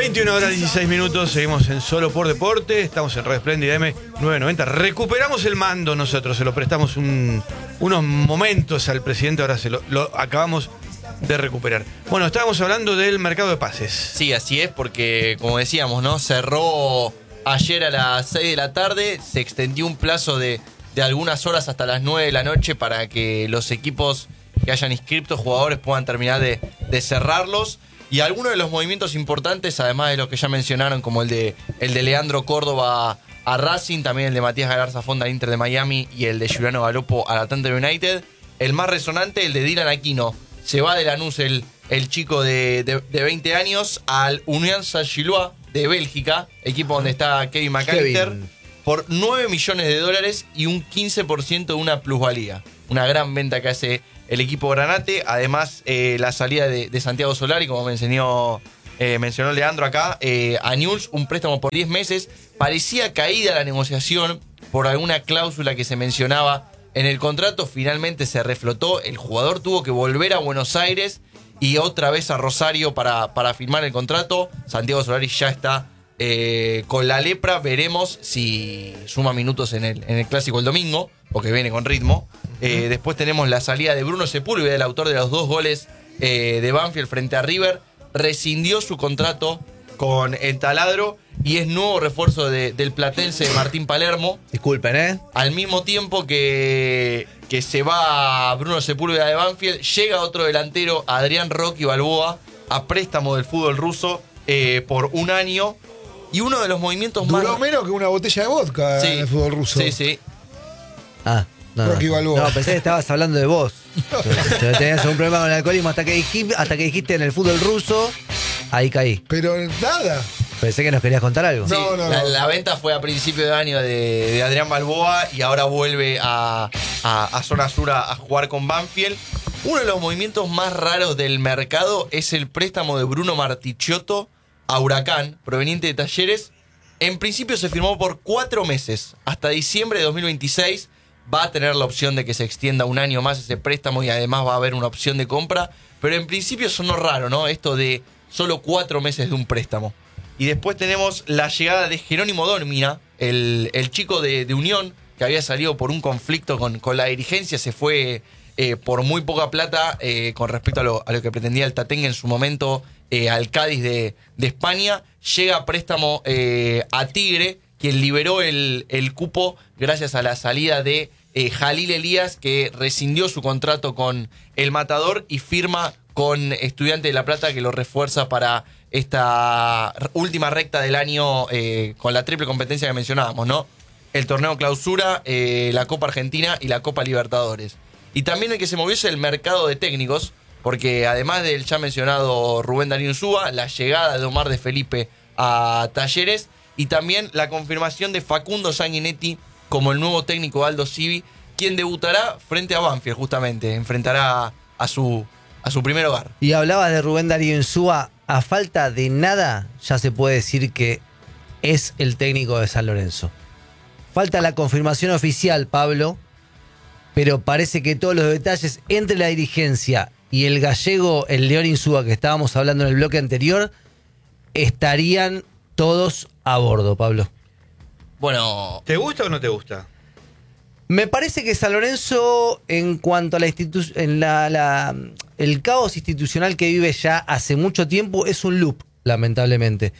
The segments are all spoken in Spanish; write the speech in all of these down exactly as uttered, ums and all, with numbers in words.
veintiuna horas dieciséis minutos, seguimos en Solo por Deporte, estamos en Red Splendid M novecientos noventa. Recuperamos el mando nosotros, se lo prestamos un, unos momentos al presidente, ahora se lo, lo acabamos de recuperar. Bueno, estábamos hablando del mercado de pases. Sí, así es, porque como decíamos, ¿no? Cerró ayer a las seis de la tarde, se extendió un plazo de, de algunas horas hasta las nueve de la noche para que los equipos que hayan inscriptos jugadores puedan terminar de, de cerrarlos. Y algunos de los movimientos importantes, además de los que ya mencionaron, como el de el de Leandro Córdoba a Racing, también el de Matías Galarza Fonda al Inter de Miami y el de Giuliano Galopo al Atlanta United. El más resonante, el de Dylan Aquino. Se va de Lanús el, el chico de, de, de veinte años al Unión Saint-Gilloise de Bélgica, equipo donde está Kevin McAllister, Kevin. Por nueve millones de dólares y un quince por ciento de una plusvalía. Una gran venta que hace el equipo granate. Además, eh, la salida de, de Santiago Solari, como me enseñó, eh, mencionó Leandro acá, eh, a Newell's, un préstamo por diez meses. Parecía caída la negociación por alguna cláusula que se mencionaba en el contrato. Finalmente se reflotó. El jugador tuvo que volver a Buenos Aires y otra vez a Rosario para, para firmar el contrato. Santiago Solari ya está eh, con la lepra. Veremos si suma minutos en el, en el clásico el domingo, porque viene con ritmo. Eh, después tenemos la salida de Bruno Sepúlveda, el autor de los dos goles eh, de Banfield frente a River. Rescindió su contrato con el taladro y es nuevo refuerzo de, del platense Martín Palermo. Disculpen, ¿eh? Al mismo tiempo que, que se va Bruno Sepúlveda de Banfield, llega otro delantero, Adrián Rocky Balboa, a préstamo del fútbol ruso eh, por un año. Y uno de los movimientos Duró más... Duró menos que una botella de vodka, sí, en el fútbol ruso. Sí, sí. Ah, no, Rocky no. Balboa. No, pensé que estabas hablando de vos. Tenías un problema con el alcoholismo hasta que, dijiste, hasta que dijiste en el fútbol ruso. Ahí caí. Pero nada. Pensé que nos querías contar algo. Sí, no, no, la, no. la venta fue a principio de año de, de Adrián Balboa y ahora vuelve a, a, a Zona Sur a, a jugar con Banfield. Uno de los movimientos más raros del mercado es el préstamo de Bruno Marticciotto a Huracán, proveniente de Talleres. En principio se firmó por cuatro meses, hasta diciembre de dos mil veintiséis. Va a tener la opción de que se extienda un año más ese préstamo y además va a haber una opción de compra. Pero en principio sonó raro, ¿no? Esto de solo cuatro meses de un préstamo. Y después tenemos la llegada de Jerónimo Dómina, el, el chico de, de Unión, que había salido por un conflicto con, con la dirigencia. Se fue eh, por muy poca plata eh, con respecto a lo, a lo que pretendía el Tatengue en su momento eh, al Cádiz de, de España. Llega a préstamo eh, a Tigre, quien liberó el, el cupo gracias a la salida de eh, Jalil Elías, que rescindió su contrato con el Matador y firma con Estudiante de La Plata, que lo refuerza para esta última recta del año eh, con la triple competencia que mencionábamos, ¿no? El torneo clausura, eh, la Copa Argentina y la Copa Libertadores. Y también el que se movió es el mercado de técnicos, porque además del ya mencionado Rubén Darío Insúa, la llegada de Omar de Felipe a Talleres y también la confirmación de Facundo Sanguinetti como el nuevo técnico de Aldo Civi, quien debutará frente a Banfield justamente, enfrentará a su, a su primer hogar. Y hablabas de Rubén Darío Insúa, a falta de nada ya se puede decir que es el técnico de San Lorenzo. Falta la confirmación oficial, Pablo, pero parece que todos los detalles entre la dirigencia y el gallego, el León Insúa, que estábamos hablando en el bloque anterior, estarían todos a bordo, Pablo. Bueno, ¿te gusta o no te gusta? Me parece que San Lorenzo, en cuanto a la institu- en la, la, el caos institucional que vive ya hace mucho tiempo, es un loop, lamentablemente.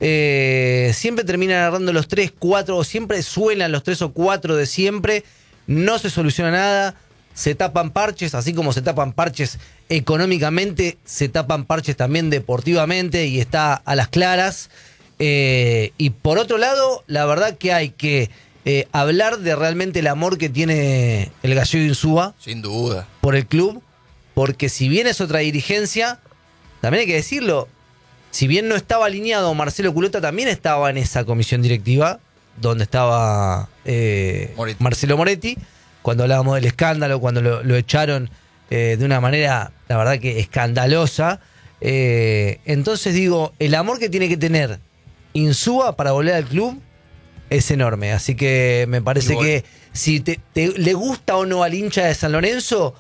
Eh, siempre terminan agarrando los tres, cuatro, o siempre suenan los tres o cuatro de siempre, no se soluciona nada, se tapan parches, así como se tapan parches económicamente, se tapan parches también deportivamente y está a las claras. Eh, y por otro lado, la verdad que hay que eh, hablar de realmente el amor que tiene el gallego Insúa sin duda por el club, porque si bien es otra dirigencia, también hay que decirlo, si bien no estaba alineado, Marcelo Culota también estaba en esa comisión directiva, donde estaba eh, Moretti. Marcelo Moretti, cuando hablábamos del escándalo, cuando lo, lo echaron eh, de una manera, la verdad que escandalosa. Eh, entonces digo, el amor que tiene que tener Insúa para volver al club es enorme, así que me parece que si te, te, le gusta o no al hincha de San Lorenzo,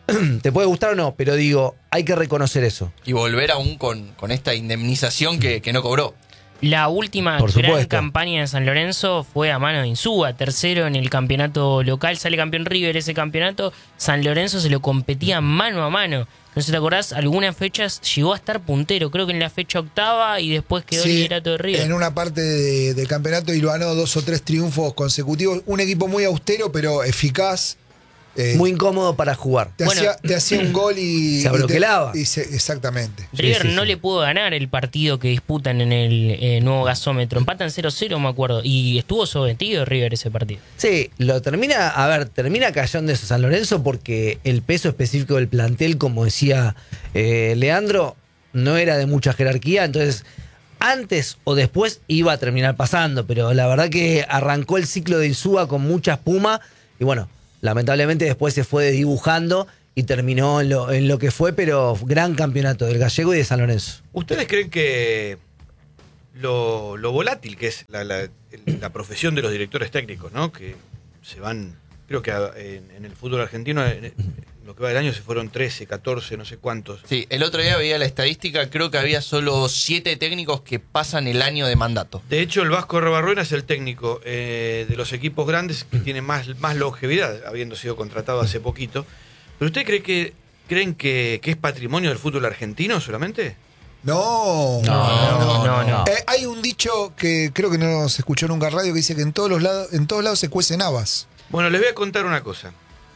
te puede gustar o no, pero digo, hay que reconocer eso. Y volver aún con, con esta indemnización que, que no cobró. La última Por gran supuesto. campaña de San Lorenzo fue a mano de Insúa, tercero en el campeonato local, sale campeón River ese campeonato, San Lorenzo se lo competía mano a mano. No sé si te acordás, algunas fechas llegó a estar puntero, creo que en la fecha octava y después quedó el Sí, liderato de River. en una parte de- del campeonato y lo ganó dos o tres triunfos consecutivos. Un equipo muy austero, pero eficaz. Eh, Muy incómodo para jugar. te, Bueno. hacía, te hacía un gol y. Se abroquelaba. y te- y se- exactamente. River sí, no sí. le pudo ganar el partido que disputan en el eh, nuevo gasómetro. Empatan cero cero, me acuerdo. Y estuvo sometido River ese partido. Sí, lo termina, a ver, termina cayendo eso San Lorenzo porque el peso específico del plantel, como decía eh, Leandro, no era de mucha jerarquía, entonces antes o después iba a terminar pasando, pero la verdad que arrancó el ciclo de Insúa con mucha espuma y bueno, lamentablemente después se fue dibujando y terminó en lo, en lo que fue, pero gran campeonato del Gallego y de San Lorenzo. ¿Ustedes creen que lo, lo volátil que es la, la- el- la profesión de los directores técnicos, ¿no? Que se van, creo que a- en, en el fútbol argentino, en, en lo que va del año se fueron trece, catorce, no sé cuántos. Sí, el otro día veía la estadística, creo que había solo siete técnicos que pasan el año de mandato. De hecho, el Vasco Arruena es el técnico eh, de los equipos grandes que tiene más, más longevidad, habiendo sido contratado hace poquito. ¿Pero usted cree que creen que, que es patrimonio del fútbol argentino solamente? No, No, no, no. Eh, hay un dicho que creo que no se escuchó nunca en radio que dice que en todos los lados, en todos lados se cuecen habas. Bueno, les voy a contar una cosa.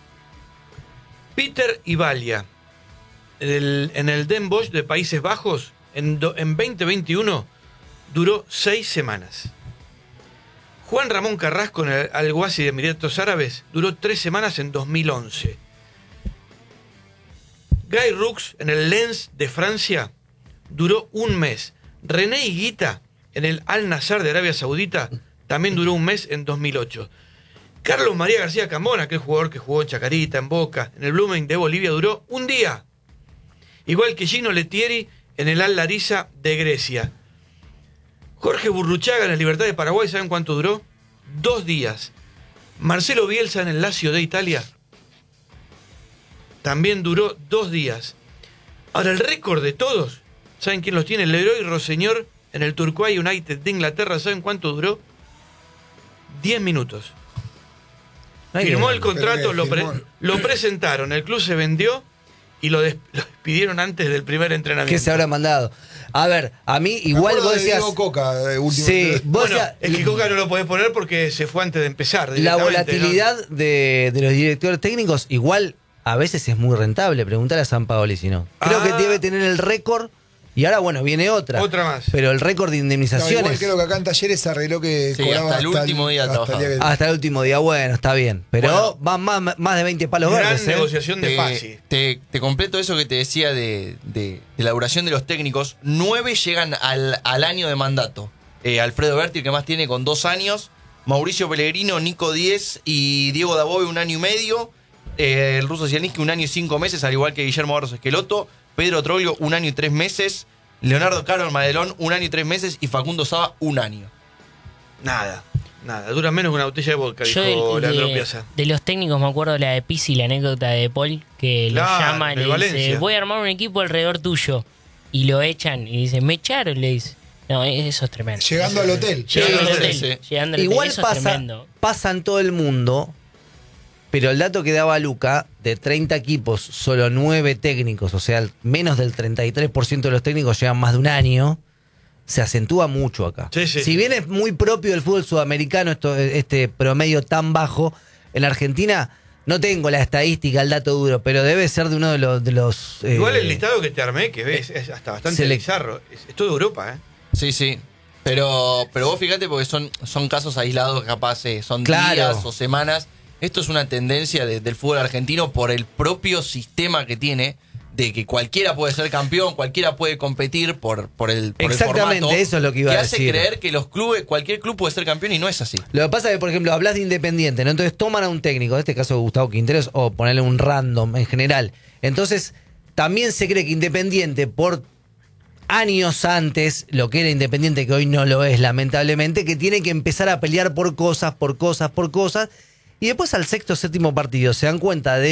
Peter Ibalia, en el, en el Den Bosch de Países Bajos, en, do- en veinte veintiuno, duró seis semanas. Juan Ramón Carrasco en el Al-Wasi de Emiratos Árabes duró tres semanas en dos mil once. Guy Rux en el Lens de Francia duró un mes. René Higuita en el Al-Nassr de Arabia Saudita también duró un mes en dos mil ocho. Carlos María García Cambona, aquel jugador que jugó en Chacarita, en Boca, en el Blooming de Bolivia, duró un día. Igual que Gino Lettieri en el Al Larissa de Grecia. Jorge Burruchaga en el Libertad de Paraguay, ¿saben cuánto duró? Dos días. Marcelo Bielsa en el Lazio de Italia también duró dos días. Ahora, el récord de todos, ¿saben quién los tiene? Leroy Roseñor en el Torquay United de Inglaterra, ¿saben cuánto duró? Diez minutos. No hay Firmó que- el contrato, Pero lo, pre- firmó. lo presentaron, el club se vendió y lo, des- lo despidieron antes del primer entrenamiento. ¿Qué se habrá mandado? A ver, a mí igual Me acuerdo vos de decías... Diego Coca, eh, último- Sí, vos Bueno, decías- es que Coca no lo podés poner porque se fue antes de empezar. La directamente, volatilidad de, de los directores técnicos igual a veces es muy rentable. Preguntale a San Paoli si no. Creo Ah. que debe tener el récord y ahora, bueno, viene otra. Otra más. Pero el récord de No, indemnizaciones igual creo que acá en Talleres se arregló que Sí, cobraba hasta el último día hasta el trabajaba. día que- hasta el último día, bueno, está bien. Pero Bueno. van más, más de veinte palos Gran verdes. ¿eh? negociación de Te, Fassi. te, te completo eso que te decía de, de- de la duración de los técnicos. Nueve llegan al, al año de mandato. Eh, Alfredo Berti, que más tiene con dos años. Mauricio Pellegrino, Nico Diez y Diego Dabove un año y medio. Eh, el ruso Zielinski un año y cinco meses, al igual que Guillermo Barros Esqueloto. Pedro Troglio un año y tres meses. Leonardo Caro Madelón un año y tres meses. Y Facundo Saba un año. Nada, nada. Dura menos que una botella de vodka, Yo dijo de, Leandro de- Piazza. de los técnicos me acuerdo la de Pizzi, la anécdota de Paul, que lo Claro, llama y de le dice, Valencia. voy a armar un equipo alrededor tuyo. Y lo echan y dice, me echaron, le dice. No, eso es tremendo. Llegando al hotel. Llegando al Llegando al hotel. hotel, sí. Llegando al hotel, Igual eso es pasa, tremendo. pasa en todo el mundo, pero el dato que daba Luca, de treinta equipos, solo nueve técnicos, o sea, menos del treinta y tres por ciento de los técnicos llevan más de un año, se acentúa mucho acá. Sí, sí. Si bien es muy propio del fútbol sudamericano esto, este promedio tan bajo, en Argentina no tengo la estadística, el dato duro, pero debe ser de uno de los... De los eh, Igual el listado que te armé, que ves, es hasta bastante se le- bizarro. Es, es todo Europa, ¿eh? Sí, sí. Pero, pero vos fíjate porque son, son casos aislados, capaz, eh, son Claro. días o semanas. Esto es una tendencia de- del fútbol argentino por el propio sistema que tiene, de que cualquiera puede ser campeón, cualquiera puede competir por, por el por el Exactamente, formato, eso es lo que iba a hace decir. creer que los clubes, cualquier club puede ser campeón y no es así. Lo que pasa es que, por ejemplo, hablas de Independiente, ¿no? Entonces toman a un técnico, en este caso Gustavo Quinteros, o ponerle un random en general. Entonces, también se cree que Independiente, por años antes, lo que era Independiente, que hoy no lo es, lamentablemente, que tiene que empezar a pelear por cosas, por cosas, por cosas, y después al sexto o séptimo partido se dan cuenta de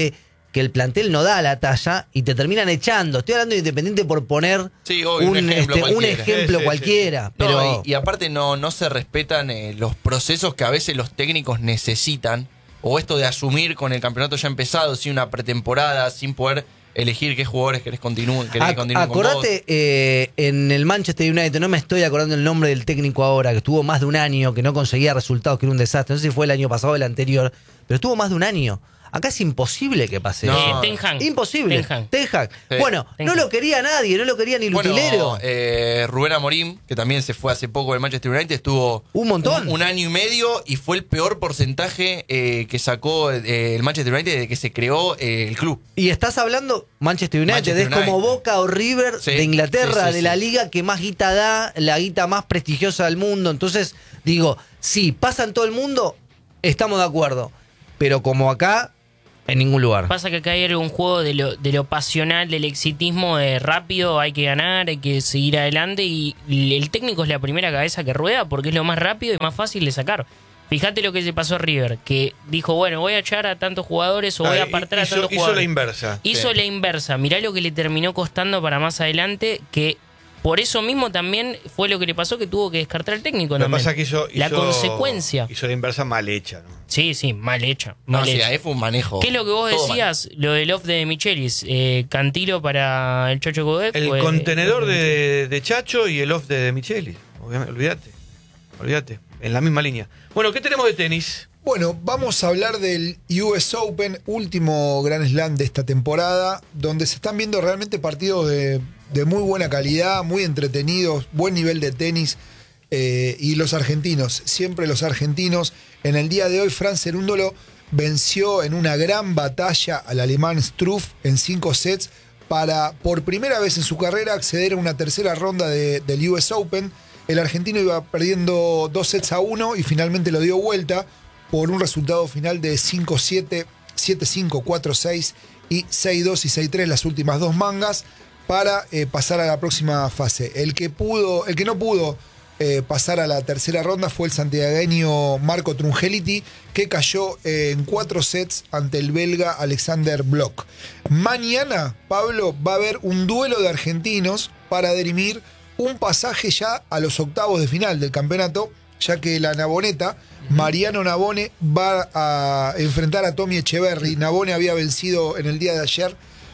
que el plantel no da la talla y te terminan echando. Estoy hablando de Independiente por poner Sí, obvio, un, un ejemplo este, un cualquiera. ejemplo Sí, sí, cualquiera. No, Pero y, y aparte no, no se respetan eh, los procesos que a veces los técnicos necesitan, o esto de asumir con el campeonato ya empezado, sin una pretemporada, sin poder elegir qué jugadores querés, continúen, querés que Ac- continúen con vos. acordate, eh, en el Manchester United, no me estoy acordando el nombre del técnico ahora, que estuvo más de un año, que no conseguía resultados, que era un desastre. No sé si fue el año pasado o el anterior, pero estuvo más de un año. Acá es imposible que pase No. eso. Eh, Ten Hag. Imposible. Ten Hag. Ten Hag. Sí. Bueno, Ten no Hag. lo quería nadie, no lo quería ni Bueno, Lutilero. eh, Rubén Amorim, que también se fue hace poco del Manchester United, estuvo Un montón. un, un año y medio y fue el peor porcentaje eh, que sacó eh, el Manchester United desde que se creó eh, el club. Y estás hablando Manchester United, Manchester es como United. Boca o River Sí, de Inglaterra, sí, sí, de sí. la liga que más guita da, la guita más prestigiosa del mundo. Entonces, digo, sí, pasa en todo el mundo, estamos de acuerdo. Pero como acá, en ningún lugar. Pasa que acá hay un juego de lo, de lo pasional, del exitismo, de rápido, hay que ganar, hay que seguir adelante y el técnico es la primera cabeza que rueda porque es lo más rápido y más fácil de sacar. Fíjate lo que se pasó a River, que dijo, bueno, voy a echar a tantos jugadores o voy a Ah, apartar a hizo, tantos hizo jugadores. la inversa. Hizo Sí. la inversa. Mirá lo que le terminó costando para más adelante, que por eso mismo también fue lo que le pasó, que tuvo que descartar al técnico. Lo que también. pasa es que hizo, la hizo- consecuencia. Hizo la inversa mal hecha, ¿no? Sí, sí, mal hecha. No, Mal sí, hecha. ahí fue un manejo. ¿Qué es lo que vos todo mal. decías? Lo del off de Michelis. Eh, Cantilo para el Chocho Godet. El fue- contenedor de, de Chacho y el off de Micheli. Obviamente, olvídate. Olvídate. En la misma línea. Bueno, ¿qué tenemos de tenis? Bueno, vamos a hablar del U S Open, último Grand Slam de esta temporada, donde se están viendo realmente partidos de, de muy buena calidad, muy entretenidos, buen nivel de tenis. eh, y los argentinos, siempre los argentinos. En el día de hoy, Fran Cerúndolo venció en una gran batalla al alemán Struff en cinco sets para, por primera vez en su carrera, acceder a una tercera ronda de- del U S Open. El argentino iba perdiendo dos sets a uno y finalmente lo dio vuelta por un resultado final de cinco siete, siete cinco, cuatro seis y seis dos y seis tres, las últimas dos mangas, para eh, pasar a la próxima fase. El que pudo, el que no pudo eh, pasar a la tercera ronda fue el santiagueño Marco Trungeliti, que cayó eh, en cuatro sets ante el belga Alexander Bloch. Mañana, Pablo, va a haber un duelo de argentinos para dirimir un pasaje ya a los octavos de final del campeonato, ya que la Navoneta, Mariano Navone, va a enfrentar a Tommy Echeverry. Navone había vencido en el día de ayer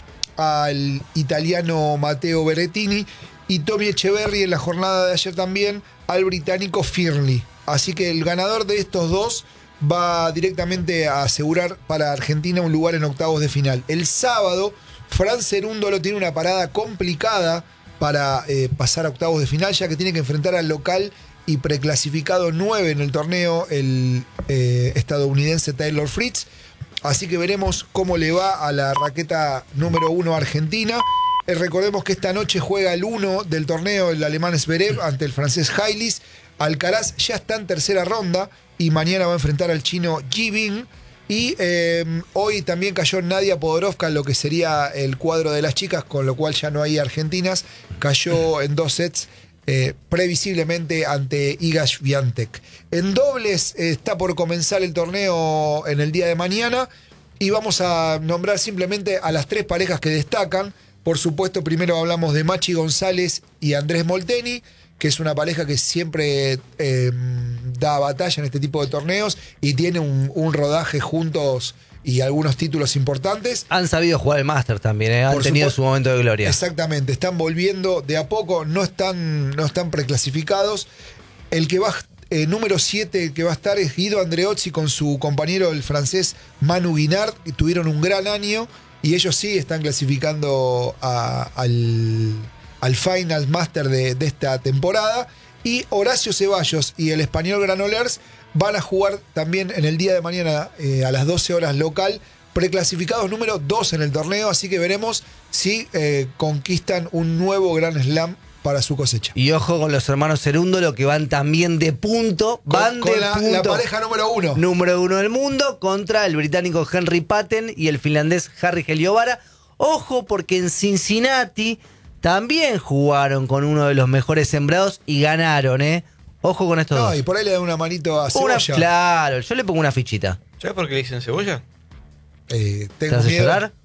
al italiano Matteo Berrettini y Tommy Echeverry en la jornada de ayer también al británico Firley. Así que el ganador de estos dos va directamente a asegurar para Argentina un lugar en octavos de final. El sábado, Fran Cerúndolo tiene una parada complicada para eh, pasar a octavos de final, ya que tiene que enfrentar al local y preclasificado nueve en el torneo, el eh, estadounidense Taylor Fritz. Así que veremos cómo le va a la raqueta número uno argentina. Eh, recordemos que esta noche juega el uno del torneo, el alemán Zverev, ante el francés Haylis. Alcaraz ya está en tercera ronda y mañana va a enfrentar al chino Ji Bin. Y eh, hoy también cayó Nadia Podoroska en lo que sería el cuadro de las chicas, con lo cual ya no hay argentinas. Cayó en dos sets eh, previsiblemente ante Iga Swiatek. En dobles eh, está por comenzar el torneo en el día de mañana y vamos a nombrar simplemente a las tres parejas que destacan. Por supuesto, primero hablamos de Machi González y Andrés Molteni, que es una pareja que siempre eh, da batalla en este tipo de torneos y tiene un, un rodaje juntos y algunos títulos importantes. Han sabido jugar el Masters también, ¿eh? Han Por tenido supuesto. su momento de gloria. Exactamente, están volviendo de a poco, no están, no están preclasificados. El que va, eh, número siete que va a estar es Guido Andreozzi con su compañero el francés Manu Guinard, que tuvieron un gran año y ellos sí están clasificando a- al, al Final Master de, de esta temporada. Y Horacio Ceballos y el español Granollers van a jugar también en el día de mañana eh, a las doce horas local, preclasificados número dos en el torneo, así que veremos si eh, conquistan un nuevo Grand Slam para su cosecha. Y ojo con los hermanos Cerúndolo, que van también de punto. Con- Van con de la, punto. la pareja número uno. Número uno del mundo contra el británico Henry Patten y el finlandés Harry Heliovara. Ojo, porque en Cincinnati también jugaron con uno de los mejores sembrados y ganaron, ¿eh? Ojo con estos No, dos. y por ahí le dan una manito a Una, Cebolla. claro, yo le pongo una fichita. ¿Sabes por qué le dicen cebolla? Eh, ¿Te tengo hace miedo. llorar?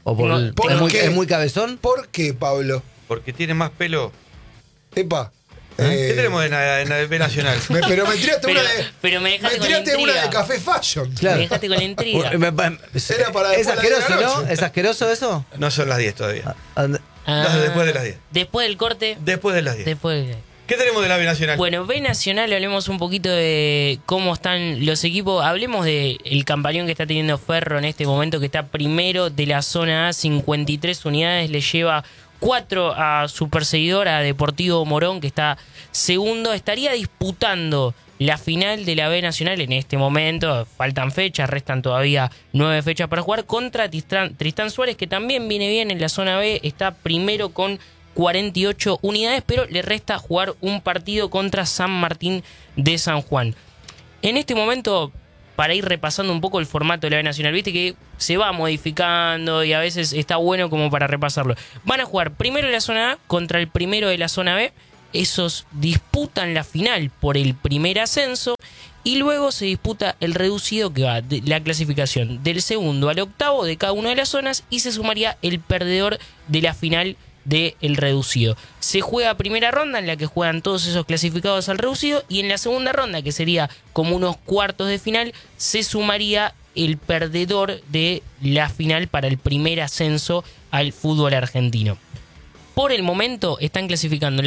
¿O por No, el- ¿por es, muy, qué? es muy cabezón? ¿Por qué, Pablo? Porque tiene más pelo. Epa. ¿Qué eh, tenemos en la, en la B Nacional? me- pero me tiraste Pero, una de. pero me Me dejaste con la tiraste una intriga. de Café Fashion. Claro. Me dejaste con la intriga. Me- me- Era para es después de las diez de asqueroso, la ¿no? noche. ¿Es asqueroso eso? No son las diez todavía. And- Ah, No, después de las diez. Después del corte. Después de las diez. Después de... ¿Qué tenemos de la B Nacional? Bueno, B Nacional, hablemos un poquito de cómo están los equipos. Hablemos del campañón que está teniendo Ferro en este momento, que está primero de la zona A, cincuenta y tres unidades, le lleva cuatro a su perseguidor, a Deportivo Morón, que está segundo. Estaría disputando la final de la B Nacional en este momento. Faltan fechas, restan todavía nueve fechas para jugar contra Tristán, Tristán Suárez, que también viene bien en la zona B, está primero con cuarenta y ocho unidades, pero le resta jugar un partido contra San Martín de San Juan. En este momento, para ir repasando un poco el formato de la B Nacional, viste que se va modificando y a veces está bueno como para repasarlo. Van a jugar primero en la zona A contra el primero de la zona B. Esos disputan la final por el primer ascenso y luego se disputa el reducido, que va de la clasificación del segundo al octavo de cada una de las zonas, y se sumaría el perdedor de la final del reducido. Se juega primera ronda, en la que juegan todos esos clasificados al reducido, y en la segunda ronda, que sería como unos cuartos de final, se sumaría el perdedor de la final para el primer ascenso al fútbol argentino. Por el momento están clasificando